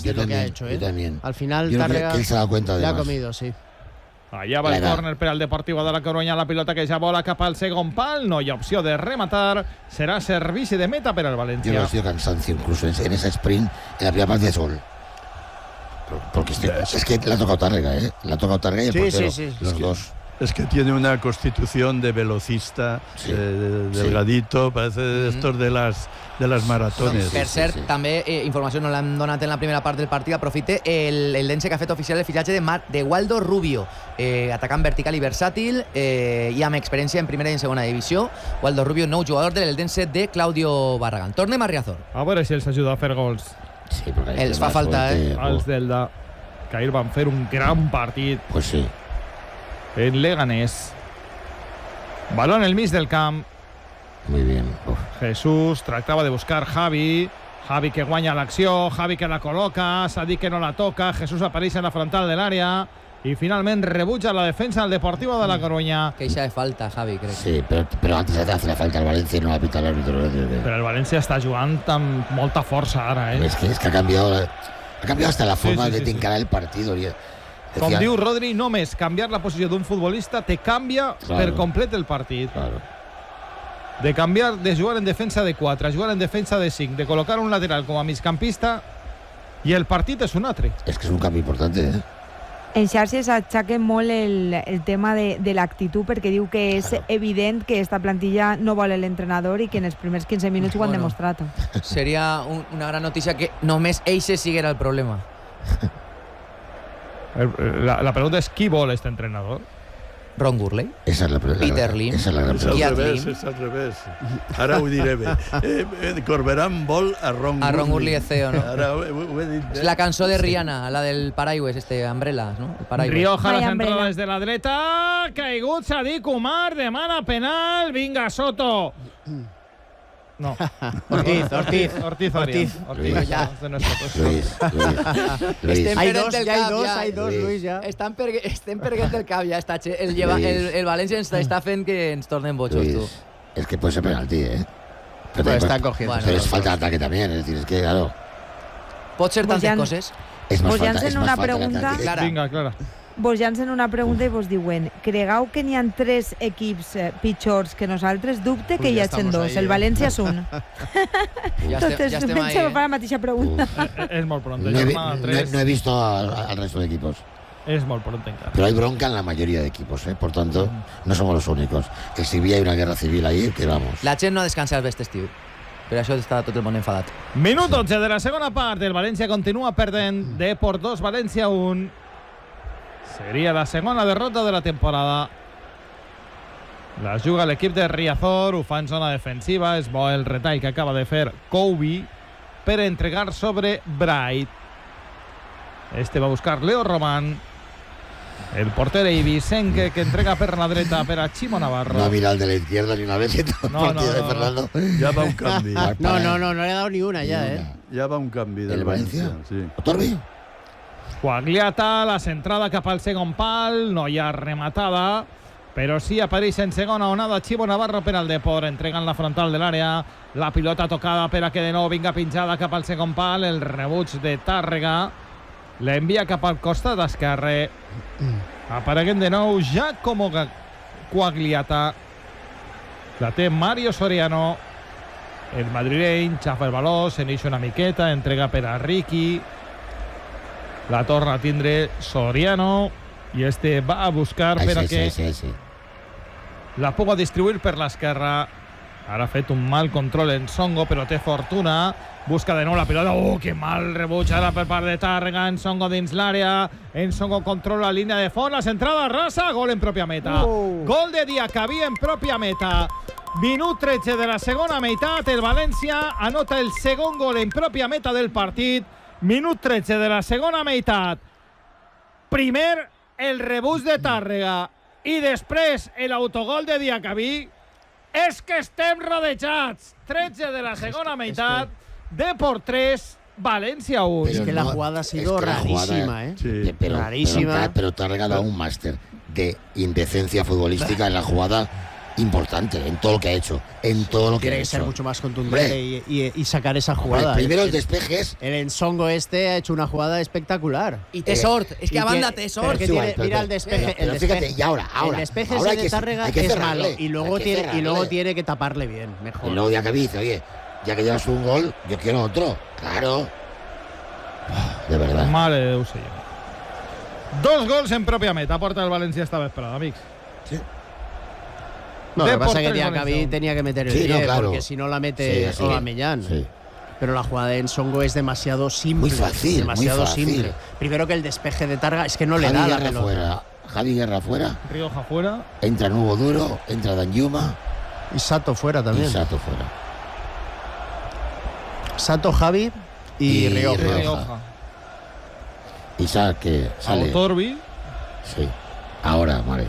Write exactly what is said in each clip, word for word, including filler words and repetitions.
fácil yo lo también, que ha hecho, ¿eh? Yo también. Al final, yo Tàrrega que él se da cuenta de le ha más. comido, sí. Allà va el córner per al Deportivo de la Coruña, la pilota que ja vola cap al segon pal, no hi ha opció de rematar, serà servici de meta per al València. Yo no estoy cansancio incluso en, en ese sprint, en la primera parte de sol. Porque estoy, es que le ha tocado Tàrrega, ¿eh? Le ha tocado Tàrrega y el Sí, portero, sí, sí. los Es que- dos. Es que tiene una constitución de velocista, Sí, eh, de- sí. delgadito, parece de estos de las, de las maratones. Sí, Per sí, cert, sí. també eh, informació no l'han donat en la primera part del partit, aprofite el, el Dense que ha fet oficial el fitxatge de, Mar, de Waldo Rubio, eh, atacant vertical i versàtil eh, i amb experiència en primera i en segona divisió. Waldo Rubio, nou jugador del Dense de Claudio Barragán. Tornem a Riazor. A veure si els ajuda a fer gols. Sí, porque hay Els que fa más falta, fuerte, eh? oh, Els d'Elda, que ahir van fer un gran partit Pues sí. en Leganés. Balón en el mig del camp. Muy bien. Uf. Jesús tractava de buscar Javi. Javi que guanya l'acció, Javi que la col·loca, Sadik que no la toca, Jesús apareix en la frontal de l'àrea i finalment rebutja la defensa del Deportivo de la Coruña. Queixa de falta, Javi, crec. Sí, pero, pero antes de hacer la falta al Valencia y no la pita el árbitro. Però el València està jugant amb molta força ara, eh? Es que, es que ha cambiado ha cambiado hasta la forma Sí, sí, de sí, encarar el partido. Decía, Com diu Rodri, només canviar la posició d'un futbolista te canvia Claro. per complet el partit. Claro. De canviar de jugar en defensa de quatre a jugar en defensa de cinc, de col·locar un lateral com a migcampista i el partit és un altre. Es que es un cambio importante, ¿eh? En xarxes aixaquen molt el, el tema de, de l'actitud perquè diu que és Claro. evident que esta plantilla no vol l'entrenador i que en els primers quinze minuts ho han Bueno. demostrat. Seria un, una gran notícia que només eixe siguera el problema. El- La, la pregunta és qui vol este entrenador? Ron Gurley. Esa es la, la, Peter Lim. esa es la gran És al I pregunta. a revés, Lim. és al revés. Ara ho diré bé. Eh, eh, Corberán vol a Ron A Ron Gurley és C E O, no? Ara ho, ho, ho he dit bé. És la cançó de Rihanna, la del paraigües, este, Umbrellas, no? El paraigües. Rioja, la Vaya centrada Umbrella. des de la dreta. Caigut Sadik Umar, demana penal. Vinga, Soto. No. Ortiz, Ortiz. Ortiz, Ortiz. Ortiz. Ortiz. Ya. De nuestro puesto. Luis, Luis, Luis. Estem Hay perdent dos, el ya hay cap, dos, ja. hay dos, Luis. Luis, ya. Estem, per, estem perdent el cap, ja està. che- El, lleva, el, el València ens està fent que ens tornem bojos, Luis. tu. Es que puede ser penalti, ¿eh? Pero también- está cogiendo. Bueno. pero es falta de ataque también, es decir, es que claro, Pot ser Pues tantes ja- coses. es más Pues falta, Jansen, es más una falta de pregunta. ataque. Clara. Vinga, Clara. Vos llancen una pregunta i vos diuen: cregau que n'hi ha tres equips eh, pitjors que nosaltres? Dubte que Ui, hi ja hagin estamos dos. ahí, el eh? València és un. Ja Totes estem, ja estem pensem ahí. per la mateixa pregunta. Eh, És molt pront. No he, vi- Germà, no, tres. no he visto al, al resto de equipos, És molt pront encara. pero hay bronca en la mayoría de equipos, ¿eh? Por tanto, no somos los únicos. En Sevilla hay una guerra civil ahí que vamos. La gent no descansa el best estiu. Per això està tot el món enfadat. Minut dotze de la segona part. El València continua perdent. Deport dos, València un. Seria la segona derrota de la temporada. La juga l'equip de Riazor, ho fa en zona defensiva. És bo el retall que acaba de fer Couby per entregar sobre Bright. Este va a buscar Leo Román. El porter Eivisenque que entrega per la dreta per a Chimo Navarro. No ha mirado al de la izquierda ni una vez en todo el No, partido no, de no, Fernando. Ja va un canvi. No, no, no, no le ha dado ni una ya, ¿eh? Ja va un canvi del ¿El Valencia? Sí. ¿Otorbi? Quagliata, la centrada cap al segon pal, no hi ha rematada, però sí apareix en segona onada Chivo Navarro per al Deport, entregant la frontal de l'àrea, la pilota tocada per a que de nou vinga pinjada cap al segon pal, el rebuig de Tàrrega, l'envia cap al costat esquerre, apareguent de nou Giacomo Quagliata, la té Mario Soriano, el madrileny xafa el baló, se n'eix una miqueta, entrega per a Ricky, la torna a tindre Soriano i este va a buscar Ahí per sí, a que sí, sí, sí. la puga distribuir per l'esquerra. Ara ha fet un mal control en Songo, però té fortuna. Busca de nou la pilota. Oh, que mal rebuig ara per part de Tàrrega. En Songo dins l'àrea. En Songo controla la línia de fons. La centrada rasa. Gol en pròpia meta. Oh. Gol de Diacabí en pròpia meta. Minut tretze de la segona meitat. El València anota el segon gol en pròpia meta del partit. Minut tretze de la segona meitat. Primer el rebuig de Tàrrega i després l'autogol de Diacabí. És que estem rodejats. tretze de la segona meitat. Deport tres, València un. Pero Es que la no, jugada ha es sido que la jugada- rarísima, ¿eh? Sí. Pero, Rarísima. Pero, pero te ha regalado un máster de indecencia futbolística en la jugada importante en todo lo que ha hecho. En todo lo que Tiene ha que hecho. ser mucho más contundente y, y- y sacar esa Hombre, jugada. primero el despeje es. El Ensongo este ha hecho una jugada espectacular. Y té sort, és que Y a banda tiene- té pero sort. que Sí, tiene- vale, pero- mira el pero- despeje. pero el fíjate, despeje- y ahora, ahora, El despeje ahora ese hay de que- Tárrega hay que es cerrarle, malo. Y luego, hay que tiene, y cerrarle. luego tiene que taparle bien, mejor. Y luego ya que dice, oye, ya que llevas un gol, yo quiero otro. Claro. De verdad. Mare de Déu senyor. Dos gols en pròpia meta. Porta el València esta vesprada, amics. No, lo que Depor pasa es que tres, Diacabí Valencia. tenía que meter el Sí, no, diez, claro. porque si no la Sí, mete así o que- a Millán. sí. Pero la jugada de Ensongo es demasiado simple. Muy fácil, muy demasiado fácil. simple. Primero que el despeje de Targa es que no le Javi da la Guerra pelota. fuera. Javi Guerra fuera. Rioja fuera. Entra Nuevo Duro. Entra Danjuma. Y Sato fuera también. Y Sato fuera. Sato, Javi y, Y Rioja. Rioja. Rioja. Isaac que sale. Torbi. Sí. Ahora, vale.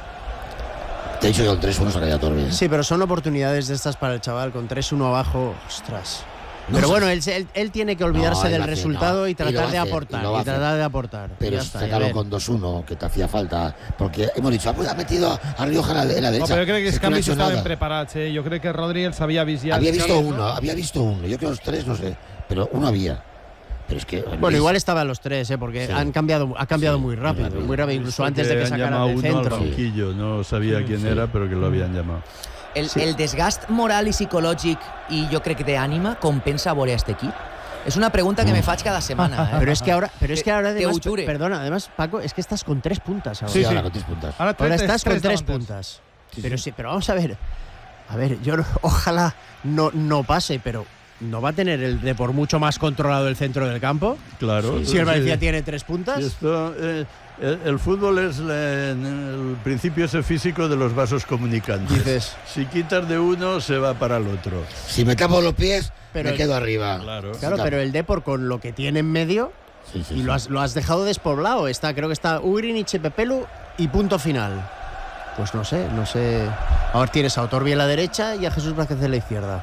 Te he dicho yo el tres uno sacaría Torbi. ¿eh? Sí, pero son oportunidades de estas para el chaval con tres uno abajo. Ostras. No Pero sé. bueno, él, él- él tiene que olvidarse No, él del lo hace, resultado no. y Y lo tratar de hace, aportar. y lo Y, hace. tratar de aportar. Pero Ya está, ya sacarlo ver. con dos uno, que te hacía falta. Porque hemos dicho, ah, pues ha metido a, a Rioja en la, en la No, derecha. però jo crec que Es els que no ha canvis hecho estaven nada. preparats, eh? Jo crec que Rodri els havia vist ja. Había els visto canvis, uno, no? había visto uno. Yo creo los tres, no sé. Pero uno había. Pero es que. Bueno, igual estaban los tres, ¿eh? Porque Sí. han cambiado, ha cambiado Sí, muy rápido, muy rápido. muy rápido, incluso Eso antes de que han sacaran llamado del uno centro. al banquillo, no sabía quién sí. era, pero que lo habían llamado. El, Sí. el desgast moral i psicològic i jo crec d'ànima compensa veure este equip? És una pregunta que me faig cada setmana. Eh? Pero es que ahora, pero es que ahora Te además, ho jure. perdona, además Paco, es que estás con tres puntas ahora. Sí, Sí, ahora sí. con tres puntas. Ara Ahora tres, estás con tres davanters. puntas. Pero sí, pero vamos a ver. A ver, yo no- ojalá no, no pase, pero ¿no va a tener el de por mucho más controlado el centro del campo? Claro. Si el Valencia sí. tiene tres puntas. Y esto, eh, el, el fútbol es la- el principio ese físico de los vasos comunicantes. Dices. Si quitas de uno, se va para el otro. Si me tapo los pies, Pero me el- quedo arriba. Claro. Claro, pero el Depor con lo que tiene en medio Sí, sí, y sí. lo has, lo has dejado despoblado. Está, creo que está Ugrinic, Pepelu y punto final. Pues no sé, no sé. Ahora tienes a Otorbi en la derecha y a Jesús Vázquez en la izquierda.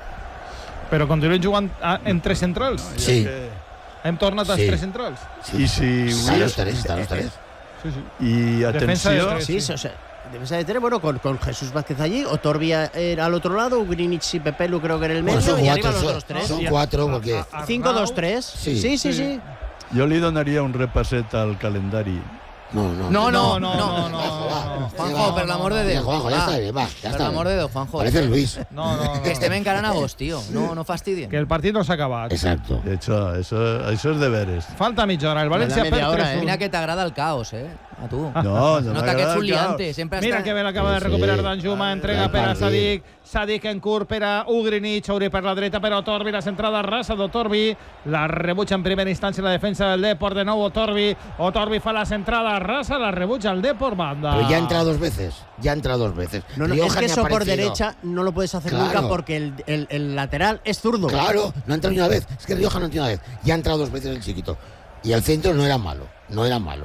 Però continuen jugant a, en tres centrals. Sí. Hem tornat als Sí. tres centrals. Sí. Y si Están los hubiera- tres, están los tres. Sí, sí. y Defensa de atención, tres. Sí, sí. o sea, defensa de tres, bueno, con, con Jesús Vázquez allí, Otorbi era al otro lado, Ugrinic y Pepelu creo que en el medio Bueno, son y arriba cuatro, los son, otros tres. son Y a- cuatro porque a- a- cinco dos tres. Sí. Sí, sí, sí. Sí. yo li donaría un repaset al calendario. no, no. No, no, No, no. no, no, Juanjo, va. no, no. Juanjo, per l'amor de Venga, Déu. Juanjo, ya Va. está bien, va, ya Per está l'amor bien. de Déu, Juanjo. Parece Luis. No, no, no. Que estem encara en agost, tio. No, no fastidien. Que el partit no s'ha acabat. Exacto. De hecho, eso, eso es deberes. Falta mitja hora. El València media perd hora, tres eh? Mira que t'agrada el caos, eh? A tu. No, no Nota me que agrada ets un el caos. liante. Sempre Mira està... que bé l'acaba de Sí, recuperar sí. Danjuma, entrega Gran per a partit. Sadik, Sadik en curt per a Ugrinic, Obri per la dreta per a Otorbi, la centrada rasa d'Otorbi, la rebutja en primera instància la defensa del Depor, de nou Otorbi, Otorbi fa la centrada rasa, la rebutja el Depor, banda. Pero ya ha entrado dos veces. Ya ha entrado dos veces. No, no, Rioja es que ni ha eso por aparecido. derecha no lo puedes hacer Claro. nunca porque el, el- el lateral es zurdo. Claro, no ha entrado ni una vez. Es que Rioja no ha entrado ni una vez. Ya ha entrado dos veces el chiquito. Y el centro no era malo. No era malo.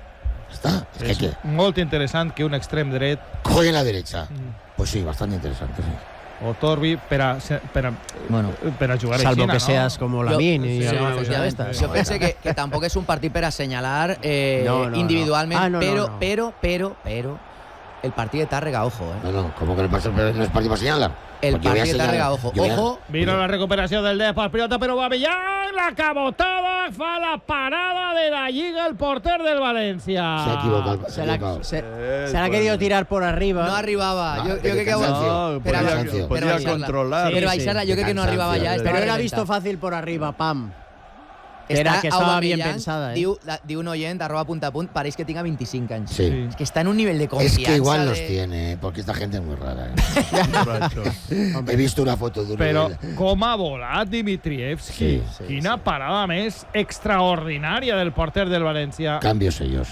Está. Es que hay És que. molt interessant que un extrem dret, Juegue en la derecha. Mm. Pues sí, bastante interesante, sí. Otorbi, per a, per a, Bueno. per a jugar Salvo així, que no? seas como Jo- Lamin y sí, alguna sí, cosa sí, de estas. sí. Jo pense que, que tampoc és un partit per assenyalar eh, No, no, no. individualment, Ah, no, no, però, no. però, però, però, el partit de Tàrrega, ojo, eh? No, no, como que no es partido para señalar. El Porque yo voy a partit de señalar- Tàrrega, ojo. yo voy a- Ojo, Vino la recuperació del Depor, pilota per Aubameyang, la cabotada, fa la parada de la Lliga el porter del València. Se ha equivocado. Se Se ha la, equivocado. se, Eh, se la ha pues- querido tirar por arriba. no arribava. No, jo, jo perquè crec que... cansancio. No, Però podía, cansancio. podía Pero baixarla. controlar. Sí, Però sí, baixar-la, jo de crec que no cansancio. arribava ja. Pero estava Pero era reventat. visto fácil por arriba, pam. Està Era que estaba bien Aubameyang, pensada, ¿eh? Diu, la, diu un oient, arroba punt a punt, pareix que tinga vint-i-cinc anys. Sí. Sí. És que està en un nivell de Es confiança. que igual de... los tiene, ¿eh? Porque esta gente es muy rara. ¿eh? Borracho. He visto una foto de uno Però de él. com ha volat Dimitrievski. Sí, sí, Quina parada més extraordinària del porter del València. Cambios ellos.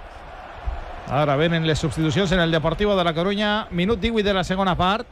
Ara venen les substitucions en el Deportivo de la Coruña. Minut divuit de la segona part.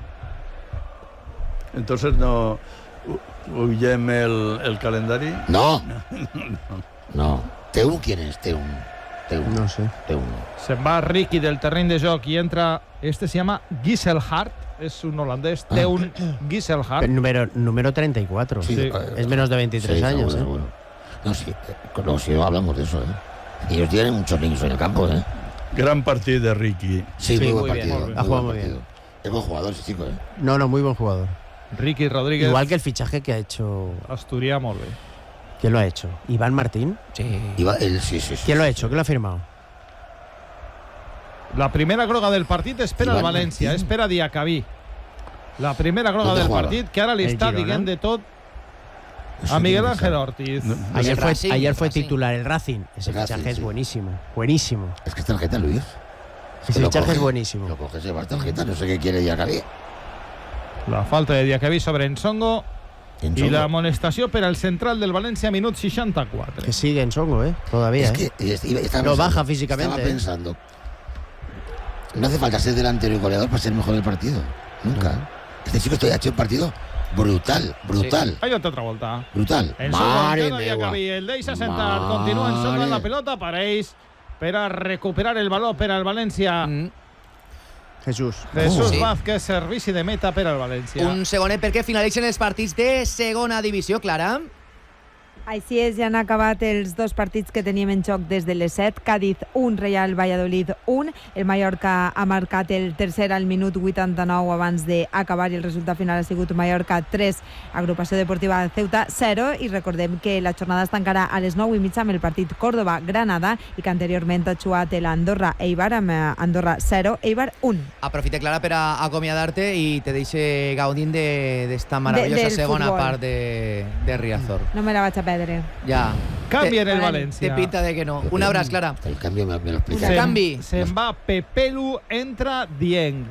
Entonces no huyem el, el calendario. No. No. ¿T uno quién es? T uno. T uno. No sé. T uno. Se'n va Ricky del terreny de joc i entra... Este se llama Gisselhart. És un holandès. Té un Gisselhart. Número, número treinta y cuatro. Sí. eh, Es menos de veintitrés sí, años. seguro, ¿eh? seguro. No, sí. eh, No, sí, hablamos de eso, ¿eh? Ellos tienen muchos niños en el campo, ¿eh? Gran partido de Ricky. Sí, Sí, muy muy buen bien, partido. muy bien. Ha muy jugado buen muy bien. partido. Es buen jugador ese chico, ¿eh? No, no, muy buen jugador. Ricky Rodríguez. Igual que el fichaje que ha hecho. Asturias, molt bé. ¿Quién lo ha hecho? ¿Iván Martín? Sí. Iba, él, sí, sí, sí. ¿Quién lo ha hecho? ¿Quién lo ha firmado? La primera groga del partit espera el Iván València, Martín. espera Diacabí. La primera groga ¿Dónde del jugaba? partit, que ara li El està Girona. dient de tot Eso a Miguel tiene que Ángel ser. Ortiz. No, Ayer el fue, Racing, ayer el fue Racing. titular el Racing. Ese El Racing, fichaje es sí. buenísimo. Buenísimo. Es que es tarjeta, Luis. Ese Lo fichaje coge, es buenísimo. Lo coge, se va tarjeta, no sé qué quiere ya Cali. La falta de Diacabí sobre Ensongo i la amonestació per al central del València, minut seixanta-quatre. Que sigue en Songo, ¿eh? Todavía. Es ¿eh? que es- iba- estaba No pensando- baja físicamente, Estaba ¿eh? pensando. No hace falta ser delantero y goleador para ser mejor del partido. Nunca. Este chico está- ha hecho un partido brutal, brutal, Hay otra otra volta. brutal. Ensongo Mare encara meva. Diacabí, el deixa sentar, Mare. continua Ensongo en la pelota, pareix per a recuperar el valor per al València. Mm. Jesús. Jesús Sí. Vázquez, servici de meta per al València. Un segonet perquè finalitzen els partits de segona divisió, Clara. Així és, ja han acabat els dos partits que teníem en joc des de les set. Cádiz un, Real Valladolid un. El Mallorca ha marcat el tercer al minut vuitanta-nou abans d'acabar i el resultat final ha sigut Mallorca tres, Agrupació Deportiva Ceuta zero. I recordem que la jornada es tancarà a les nou i mitja amb el partit Córdoba-Granada i que anteriorment ha jugat l'Andorra-Eibar amb eh, Andorra zero, Eibar un. Aprofite, Clara, per a acomiadar-te i te deixe gaudint d'esta de, meravellosa De- del segona futbol. part de, de Riazor. No me la vaig a perdre. Ja. Canvia en el Bueno, València. Te pinta de que no. Un abraç, Clara. El cambio me, me lo explica. Un Se'n- canvi. Se'n va Pepelu, entra Dieng.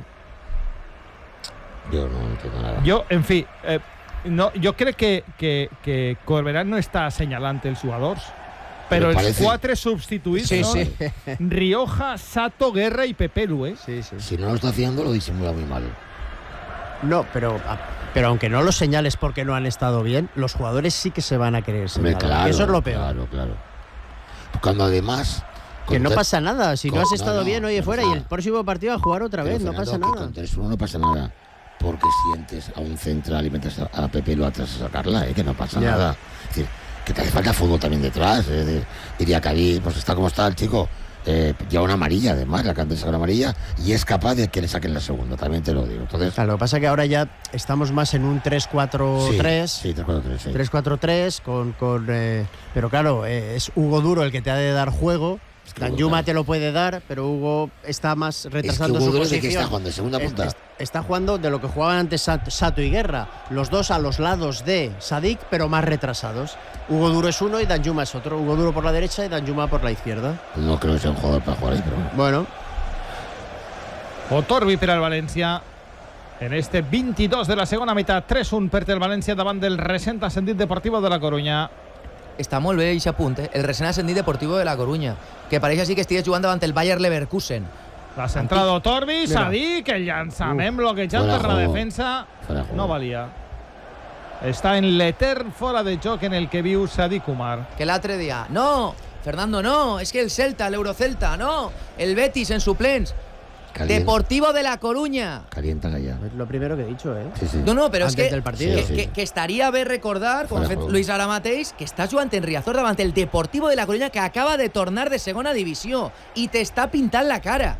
Yo no entiendo nada. Jo, en fi, eh, no, jo crec que, que, que Corberán no està assenyalant els jugadors, però, Però els parece. quatre substituïts Sí, són sí. Rioja, Sato, Guerra i Pepelu, eh? Sí, sí. Si no lo está haciendo, lo disimula muy mal. No, pero, pero aunque no los señales porque no han estado bien, los jugadores sí que se van a querer Hombre, señalar. claro, Y eso es lo peor. Claro, claro. Cuando además. Que no con- pasa nada. Si no con- has no, estado no, bien, oye, no fuera. pasa Y el nada. próximo partido a jugar otra Pero, vez. No Fernando, pasa que nada. Con tres uno no pasa nada. Porque sientes a un central y metes a a Pepe lo atrás a sacarla, ¿eh? Que no pasa Ya. nada. Es decir, que te hace falta fútbol también detrás. ¿eh? De- Diría Cali, pues está como está el chico. Eh, lleva una amarilla, además, la canta de sacar amarilla. Y es capaz de que le saquen la segunda, también te lo digo. Entonces. Claro, lo que pasa es que ahora ya estamos más en un tres cuatro tres. Sí, sí, tres cuatro tres. Sí. tres cuatro tres con, con eh, pero claro, eh, es Hugo Duro el que te ha de dar juego. Es que Danjuma Hugo, te lo puede dar, pero Hugo está más retrasando Hugo su Duro, ¿de posición. qué está jugando? ¿De segunda Es- punta? es- Está jugando de lo que jugaban antes Sat- Sato y Guerra, los dos a los lados de Sadik, pero más retrasados. Hugo Duro es uno y Danjuma es otro. Hugo Duro por la derecha y Danjuma por la izquierda. No creo que sea un jugador para jugar ahí, pero bueno. Bueno, Otorbi per al València. En este vint-i-dos de la segona meitat, tres un per el València davant del recent ascendit Deportivo de la Corunya. Està molt bé aquest apunt, eh? El recent ascendit Deportivo de la Corunya, que pareix així que estigués jugant davant el Bayer Leverkusen. La centrada d'Otorbi, Mira. Sadik, el llançament bloquejat Fuera per la juego. defensa. Fuera juego. No valia. Està en l'etern fora de joc en el que viu Sadik Umar. Que l'altre dia, no, Fernando, no, és que el Celta, l'Eurocelta, no, el Betis en suplents, Calienta, Deportivo de la Coruña. calientan allá. es lo primero que he dicho, ¿eh? Sí, sí. No, no, però és Antes que, del partido. que, Sí, sí. que, que estaria bé recordar, com ha Fuera fet juego. Luis ara mateix, que està jugant en Riazor davant el Deportivo de la Coruña, que acaba de tornar de segona divisió i t'està pintant la cara.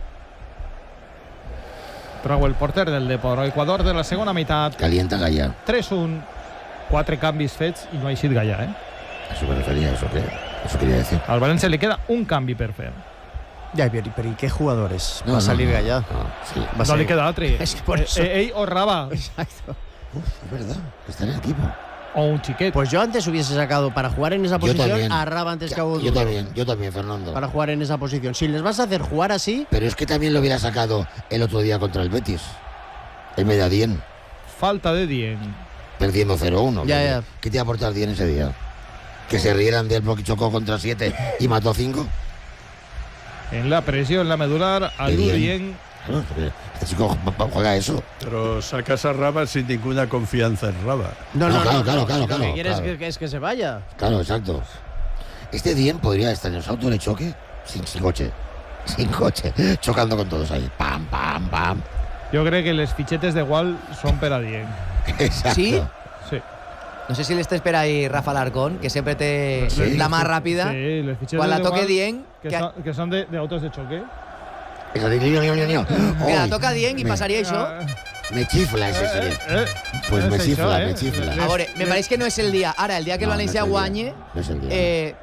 Trau el porter del Depor, Equador de la segona meitat. Calienta Gallà. tres un, quatre canvis fets i no ha eixit Gallà, eh? A eso me refería, eso, que, eso quería decir. Al València li queda un canvi per fer. Ya, pero, pero ¿y qué jugadores? No, Va a no, salir no, Gallá. no, sí. Va a No salir- li queda altre. És que por Eh, eso. eh, ell o Raba Exacto. Uf, es verdad, que está en el equipo. o un xiquet. Pues yo antes hubiese sacado para jugar en esa Yo posición también. a Raba antes que a Hugo Yo Duro. también, yo también, Fernando. Para jugar en esa posición. Si les vas a hacer jugar así, Pero es que también lo hubiera sacado el otro día contra el Betis. En Mediadien, Falta de Dieng. perdiendo cero uno. Ya, ¿Qué- ya. ¿Qué te iba a aportar Dien ese día? Que se rieran del bloque chocó contra siete y mató cinco. En la presión, la medular, Alú Dieng. Dieng. Claro, porque este chico juega eso. Pero sacas a Raba sin ninguna confianza en Raba. no, No, no, claro, no, claro, no, claro, si lo claro, que quieres claro. que, es que se vaya. Claro, exacto. Este Dien podría estar en los autos de choque sin, sin coche. Sin coche. Chocando con todos ahí. Pam, pam, pam. Jo crec que les fitxetes de Gual són per a Dieng. Exacto. Sí? Sí. No sé si l'està espera ahí Rafa Larcón, que sempre té Sí. la mà ràpida. Sí, les fitxetes Quan la de toque Gual, Dieng, que, que- son, que són de, de autos de choque. Eso de niño, niño, niño. Mira, Ai, toca Dieng i me- passaria això. Me xifla, ese seria. Eh, Pues és me això, xifla, eh? me xifla. A veure, me pareix que no és el dia. Ara, el dia que el No, no València és el dia. guanye, No és el dia. eh,